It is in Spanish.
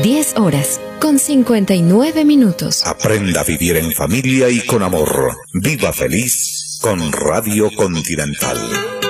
10 horas con 59 minutos. Aprenda a vivir en familia y con amor. Viva feliz con Radio Continental.